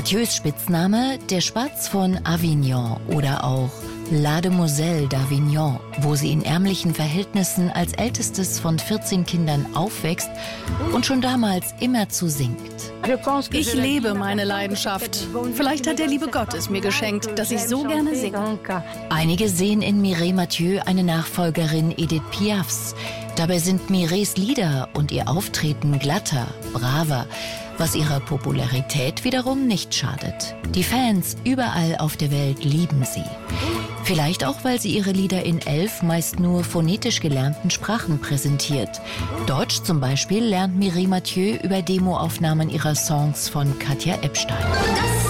Mathieu's Spitzname der Spatz von Avignon oder auch La Demoiselle d'Avignon, wo sie in ärmlichen Verhältnissen als ältestes von 14 Kindern aufwächst und schon damals immerzu singt. Ich lebe meine Leidenschaft. Vielleicht hat der liebe Gott es mir geschenkt, dass ich so gerne singe. Einige sehen in Mireille Mathieu eine Nachfolgerin Edith Piafs. Dabei sind Mireilles Lieder und ihr Auftreten glatter, braver, was ihrer Popularität wiederum nicht schadet. Die Fans überall auf der Welt lieben sie. Vielleicht auch, weil sie ihre Lieder in 11 meist nur phonetisch gelernten Sprachen präsentiert. Deutsch zum Beispiel lernt Mireille Mathieu über Demoaufnahmen ihrer Songs von Katja Ebstein.